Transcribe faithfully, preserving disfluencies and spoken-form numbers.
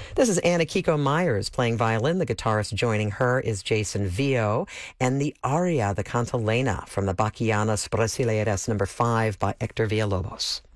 This is Anna Kiko Myers playing violin. The guitarist joining her is Jason Vio. And the aria, the cantilena from the Bachianas Brasileiras number five by Hector Villalobos.